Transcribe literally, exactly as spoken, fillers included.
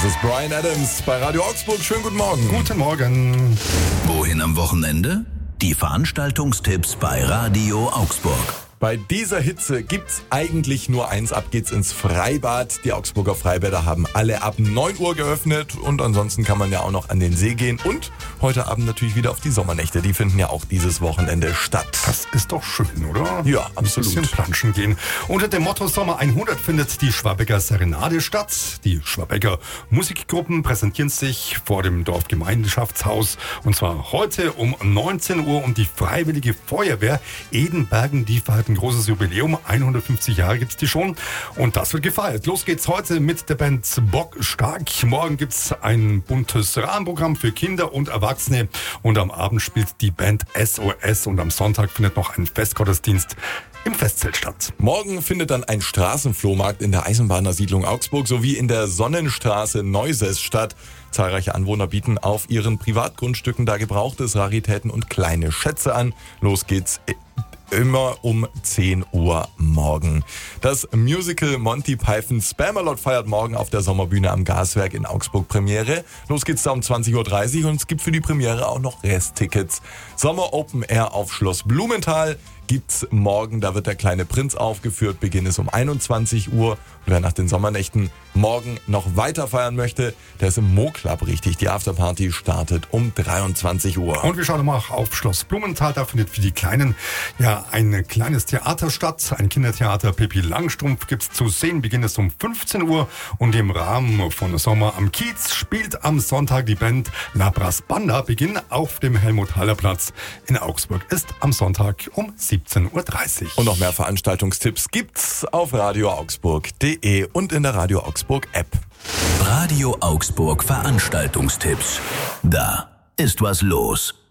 ist Bryan Adams bei Radio Augsburg. Schönen guten Morgen. Guten Morgen. Wohin am Wochenende? Die Veranstaltungstipps bei Radio Augsburg. Bei dieser Hitze gibt's eigentlich nur eins, ab geht's ins Freibad. Die Augsburger Freibäder haben alle ab neun Uhr geöffnet und ansonsten kann man ja auch noch an den See gehen und heute Abend natürlich wieder auf die Sommernächte. Die finden ja auch dieses Wochenende statt. Das ist doch schön, oder? Ja, absolut. Ein bisschen planschen gehen. Unter dem Motto Sommer hundert findet die Schwabecker Serenade statt. Die Schwabecker Musikgruppen präsentieren sich vor dem Dorfgemeinschaftshaus und zwar heute um neunzehn Uhr und die Freiwillige Feuerwehr Edenbergen, die feiert ein großes Jubiläum. hundertfünfzig Jahre gibt's die schon und das wird gefeiert. Los geht's heute mit der Band Bock Stark. Morgen gibt's ein buntes Rahmenprogramm für Kinder und Erwachsene und am Abend spielt die Band S O S und am Sonntag findet noch ein Festgottesdienst im Festzelt statt. Morgen findet dann ein Straßenflohmarkt in der Eisenbahnersiedlung Augsburg sowie in der Sonnenstraße Neuses statt. Zahlreiche Anwohner bieten auf ihren Privatgrundstücken da Gebrauchtes, Raritäten und kleine Schätze an. Los geht's immer um zehn Uhr morgen. Das Musical Monty Python Spamalot feiert morgen auf der Sommerbühne am Gaswerk in Augsburg Premiere. Los geht's da um zwanzig Uhr dreißig und es gibt für die Premiere auch noch Resttickets. Sommer Open Air auf Schloss Blumenthal gibt's morgen. Da wird der kleine Prinz aufgeführt. Beginn ist um einundzwanzig Uhr. Und wer nach den Sommernächten morgen noch weiter feiern möchte, der ist im Mo Club richtig. Die Afterparty startet um dreiundzwanzig Uhr. Und wir schauen mal auf Schloss Blumenthal. Da findet für die Kleinen ja ein kleines Theater statt. Ein Kindertheater Pippi Langstrumpf gibt's zu sehen. Beginn ist um fünfzehn Uhr. Und im Rahmen von Sommer am Kiez spielt am Sonntag die Band La Brass Banda. Beginn auf dem Helmut-Haller-Platz in Augsburg ist am Sonntag um siebzehn Uhr dreißig. Und noch mehr Veranstaltungstipps gibt's auf radio augsburg punkt de und in der Radio Augsburg App. Radio Augsburg Veranstaltungstipps. Da ist was los.